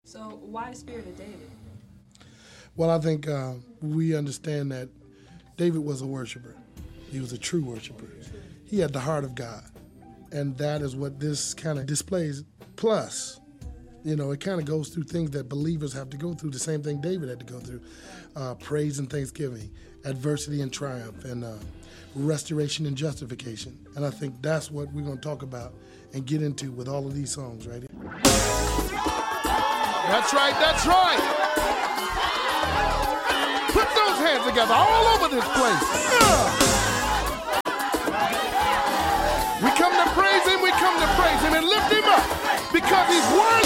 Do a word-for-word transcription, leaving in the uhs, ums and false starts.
So why the Spirit of David? Well, I think uh, we understand that David was a worshiper. He was a true worshiper. He had the heart of God. And that is what this kind of displays. Plus, you know, it kind of goes through things that believers have to go through, the same thing David had to go through. Uh, praise and thanksgiving, adversity and triumph, and uh, restoration and justification. And I think that's what we're going to talk about and get into with all of these songs right here. That's right, that's right. Put those hands together all over this place. Yeah. We come to praise him, we come to praise him and lift him up because he's worthy.